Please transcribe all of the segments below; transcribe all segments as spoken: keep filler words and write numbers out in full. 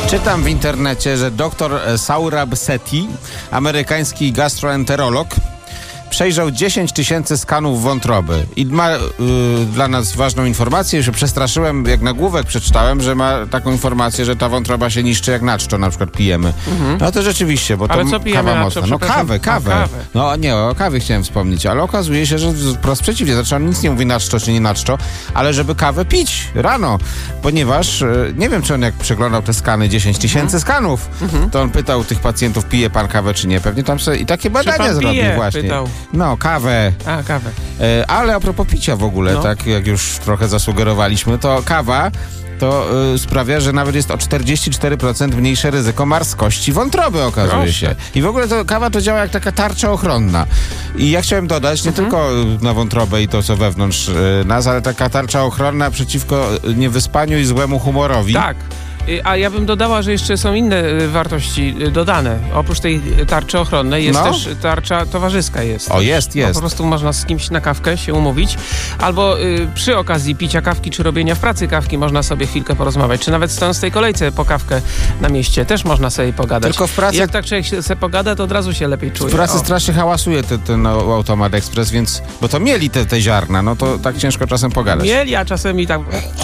Czytam w internecie, że dr Saurabh Sethi, amerykański gastroenterolog, przejrzał dziesięć tysięcy skanów wątroby i ma y, dla nas ważną informację. Się przestraszyłem, jak nagłówek przeczytałem, że ma taką informację, że ta wątroba się niszczy jak naczczo na przykład pijemy. Mhm. No to rzeczywiście, bo to ale co pijemy kawa naczczo? mocna. No kawę, kawę. A, kawę. No nie, o kawie chciałem wspomnieć, ale okazuje się, że wprost przeciwnie. Znaczy on nic nie mówi naczczo czy nie naczczo, ale żeby kawę pić rano, ponieważ y, nie wiem, czy on jak przeglądał te skany, dziesięć tysięcy mhm. skanów, mhm. to on pytał tych pacjentów, pije pan kawę czy nie? Pewnie tam sobie i takie badania zrobił pije? właśnie. Pytał. No, kawę. A, kawę. E, ale a propos picia w ogóle, no. tak jak już trochę zasugerowaliśmy, to kawa to y, sprawia, że nawet jest o czterdzieści cztery procent mniejsze ryzyko marskości wątroby, okazuje Proszę. się. I w ogóle to kawa to działa jak taka tarcza ochronna. I ja chciałem dodać, nie mhm. tylko na wątrobę i to, co wewnątrz y, nas, ale taka tarcza ochronna przeciwko niewyspaniu i złemu humorowi. Tak. A ja bym dodała, że jeszcze są inne wartości dodane. Oprócz tej tarczy ochronnej jest no. też tarcza towarzyska. Jest. O, jest, jest. No, po prostu można z kimś na kawkę się umówić. Albo y, przy okazji picia kawki czy robienia w pracy kawki można sobie chwilkę porozmawiać. Czy nawet stojąc w tej kolejce po kawkę na mieście też można sobie pogadać. Tylko w pracy... I jak tak człowiek się sobie pogada, to od razu się lepiej czuje. W pracy o. strasznie hałasuje ten, ten automat ekspres, więc... Bo to mieli te, te ziarna, no to tak ciężko czasem pogadać. Mieli, a czasem i tak...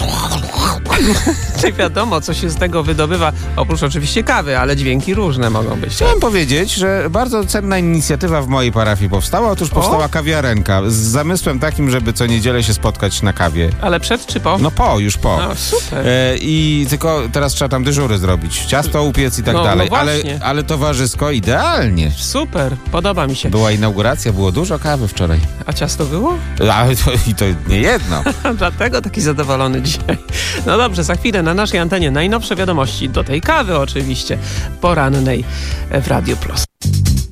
Czy wiadomo, co się z tego wydobywa, oprócz oczywiście kawy, ale dźwięki różne mogą być. Chciałem powiedzieć, że bardzo cenna inicjatywa w mojej parafii powstała. Otóż powstała o? kawiarenka z zamysłem takim, żeby co niedzielę się spotkać na kawie. Ale przed czy po? No po, już po. No, super. E, I tylko teraz trzeba tam dyżury zrobić. Ciasto upiec i tak no, dalej. No ale, ale towarzysko idealnie. Super, podoba mi się. Była inauguracja, było dużo kawy wczoraj. A ciasto było? Ale to, i to nie jedno. Dlatego taki zadowolony dzisiaj. No dobrze, za chwilę na naszej antenie najnowsze wiadomości do tej kawy oczywiście porannej w Radio Plus.